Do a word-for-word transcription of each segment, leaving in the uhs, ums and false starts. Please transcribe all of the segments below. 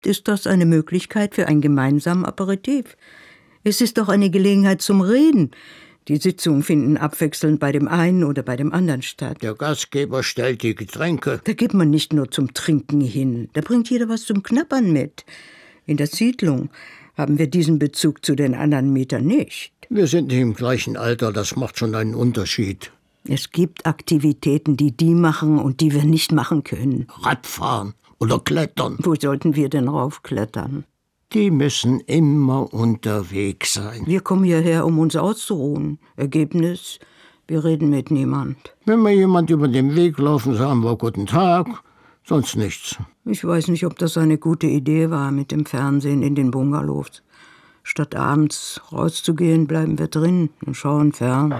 ist das eine Möglichkeit für ein gemeinsames Aperitif. Es ist doch eine Gelegenheit zum Reden. Die Sitzungen finden abwechselnd bei dem einen oder bei dem anderen statt. Der Gastgeber stellt die Getränke. Da geht man nicht nur zum Trinken hin. Da bringt jeder was zum Knabbern mit. In der Siedlung haben wir diesen Bezug zu den anderen Mietern nicht. Wir sind nicht im gleichen Alter, das macht schon einen Unterschied. Es gibt Aktivitäten, die die machen und die wir nicht machen können. Radfahren oder klettern. Wo sollten wir denn raufklettern? Die müssen immer unterwegs sein. Wir kommen hierher, um uns auszuruhen. Ergebnis, wir reden mit niemand. Wenn wir jemand über den Weg laufen, sagen wir guten Tag, sonst nichts. Ich weiß nicht, ob das eine gute Idee war mit dem Fernsehen in den Bungalows. Statt abends rauszugehen, bleiben wir drin und schauen fern.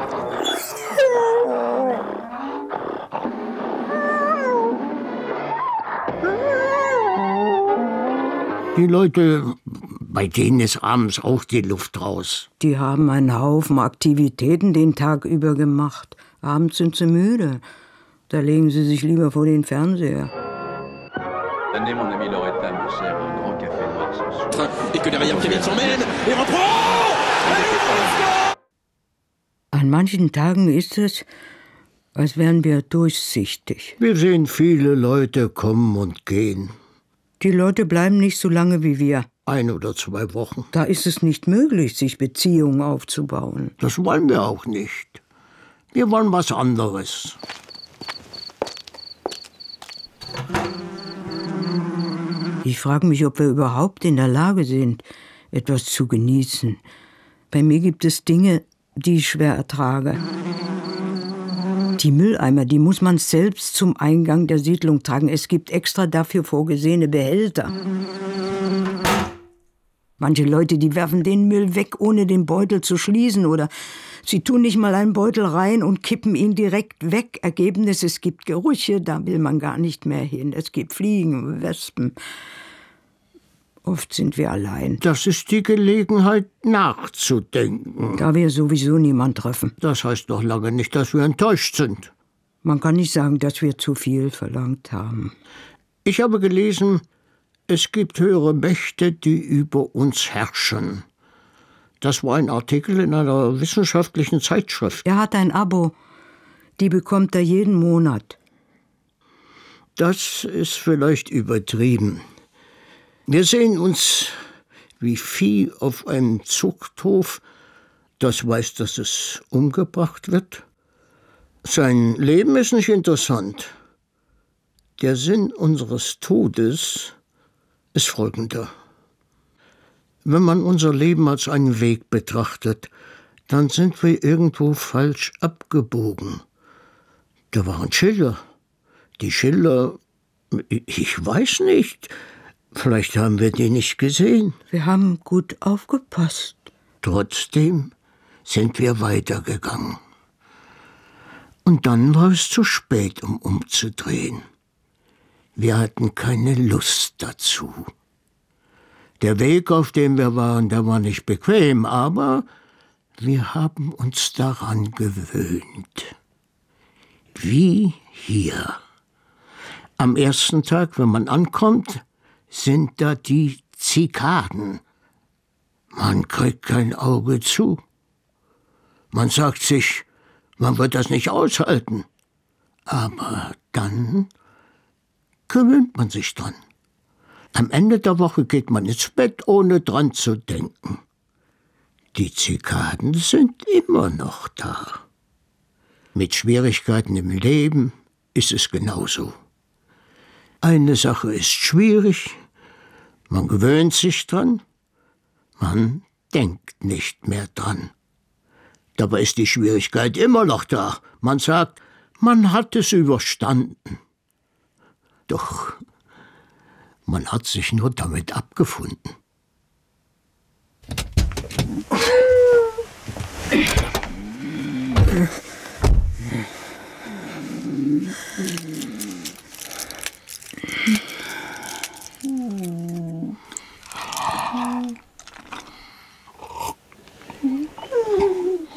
Die Leute, bei denen ist abends auch die Luft raus. Die haben einen Haufen Aktivitäten den Tag über gemacht. Abends sind sie müde. Da legen sie sich lieber vor den Fernseher. An manchen Tagen ist es, als wären wir durchsichtig. Wir sehen viele Leute kommen und gehen. Die Leute bleiben nicht so lange wie wir. Ein oder zwei Wochen. Da ist es nicht möglich, sich Beziehungen aufzubauen. Das wollen wir auch nicht. Wir wollen was anderes. Ich frage mich, ob wir überhaupt in der Lage sind, etwas zu genießen. Bei mir gibt es Dinge, die ich schwer ertrage. Die Mülleimer, die muss man selbst zum Eingang der Siedlung tragen. Es gibt extra dafür vorgesehene Behälter. Manche Leute, die werfen den Müll weg, ohne den Beutel zu schließen. Oder sie tun nicht mal einen Beutel rein und kippen ihn direkt weg. Ergebnis, es gibt Gerüche, da will man gar nicht mehr hin. Es gibt Fliegen und Wespen. Oft sind wir allein. Das ist die Gelegenheit, nachzudenken. Da wir sowieso niemand treffen. Das heißt noch lange nicht, dass wir enttäuscht sind. Man kann nicht sagen, dass wir zu viel verlangt haben. Ich habe gelesen, es gibt höhere Mächte, die über uns herrschen. Das war ein Artikel in einer wissenschaftlichen Zeitschrift. Er hat ein Abo. Die bekommt er jeden Monat. Das ist vielleicht übertrieben. Wir sehen uns wie Vieh auf einem Zuchthof, das weiß, dass es umgebracht wird. Sein Leben ist nicht interessant. Der Sinn unseres Todes ist folgender. Wenn man unser Leben als einen Weg betrachtet, dann sind wir irgendwo falsch abgebogen. Da waren Schiller. Die Schiller, ich weiß nicht, vielleicht haben wir die nicht gesehen. Wir haben gut aufgepasst. Trotzdem sind wir weitergegangen. Und dann war es zu spät, um umzudrehen. Wir hatten keine Lust dazu. Der Weg, auf dem wir waren, der war nicht bequem, aber wir haben uns daran gewöhnt. Wie hier. Am ersten Tag, wenn man ankommt, sind da die Zikaden. Man kriegt kein Auge zu. Man sagt sich, man wird das nicht aushalten. Aber dann gewöhnt man sich dran. Am Ende der Woche geht man ins Bett, ohne dran zu denken. Die Zikaden sind immer noch da. Mit Schwierigkeiten im Leben ist es genauso. Eine Sache ist schwierig, man gewöhnt sich dran, man denkt nicht mehr dran. Dabei ist die Schwierigkeit immer noch da. Man sagt, man hat es überstanden. Doch man hat sich nur damit abgefunden.